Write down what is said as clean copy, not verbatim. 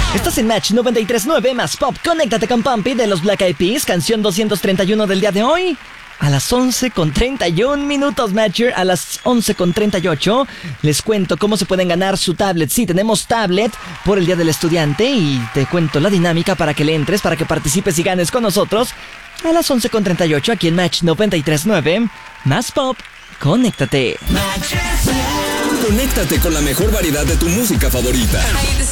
Estás en Match 93.9 más Pop. Conéctate con Pumpy de los Black Eyed Peas, canción 231 del día de hoy. A las 11:31 Matcher, a las 11:38 les cuento cómo se pueden ganar su tablet. Sí, tenemos tablet por el Día del Estudiante y te cuento la dinámica para que le entres, para que participes y ganes con nosotros. A las 11:38 aquí en Match 93.9 más Pop. Conéctate. Conéctate con la mejor variedad de tu música favorita.